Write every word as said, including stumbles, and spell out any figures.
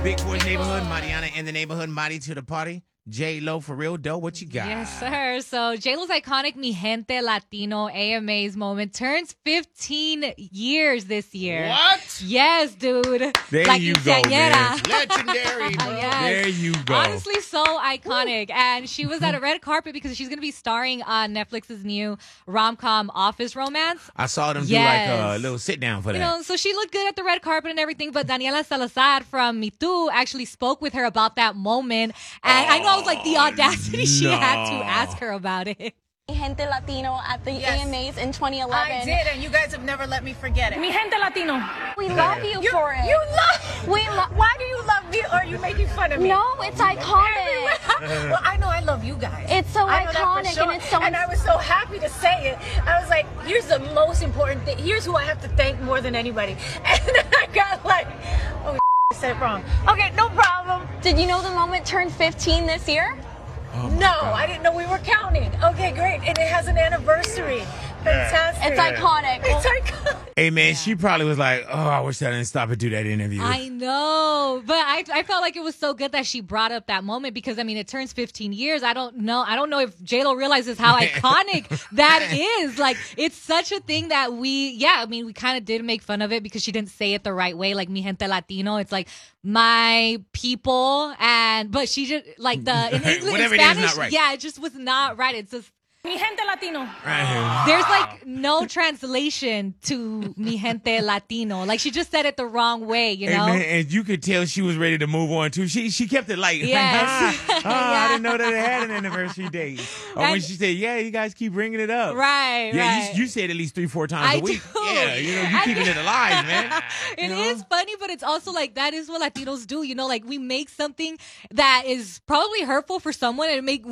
Big Boys Neighborhood, Mariana in the neighborhood, Mari to the party. J-Lo, for real, dough, what you got? Yes, sir. So J-Lo's iconic Mi Gente Latino A M A's moment turns fifteen years this year. What? Yes, dude. There like you go, man. Legendary, bro. Yes. There you go. Honestly, so iconic. And she was at a red carpet because she's going to be starring on Netflix's new rom-com Office Romance. I saw them do Yes. like a little sit down for that. You know, so she looked good at the red carpet and everything, but Daniela Salazar from Me Too actually spoke with her about that moment. And I know I was like, the audacity she had to no. ask her about it. Mi Gente Latino at the Yes. A M As in twenty eleven. I did, and you guys have never let me forget it. Mi gente latino. We love you, You, for it. you love. We lo- Why do you love me, or are you making fun of me? No, it's iconic. Well, I know I love you guys. It's so I know that for iconic, sure. and it's so And I was so happy to say it. I was like, here's the most important thing. Here's who I have to thank more than anybody. And then I got like, oh, I said it wrong. Okay, no problem. Did you know the moment turned fifteen this year? Oh my No, God. I didn't know we were counting. Okay, great. And it has an anniversary. Fantastic. It's iconic. It's iconic. Hey, man, she probably was like, oh, I wish I didn't stop and do that interview. I know, but I I felt like it was so good that she brought up that moment because I mean it turns fifteen years. I don't know. I don't know if J-Lo realizes how iconic that is. Like it's such a thing that we, yeah. I mean we kind of did make fun of it because she didn't say it the right way, like Mi Gente Latino. It's like my people, and but she just like the in English, Whatever in it is, Spanish, not right. yeah, it just was not right. It's just. Mi gente latino. Right. There's like no translation to Mi Gente Latino. Like she just said it the wrong way, you Hey, know? man, and you could tell she was ready to move on too. She she kept it light. Yes. Like, ah, ah, I didn't know that it had an anniversary date. Or when And- she said, "Yeah, you guys keep bringing it up." Right, Yeah, right. you, you say it at least three, four times I a week. do. Yeah, you know, you I keeping do. it alive, man. It You is know? funny, but it's also like that is what Latinos do. You know, like we make something that is probably hurtful for someone and make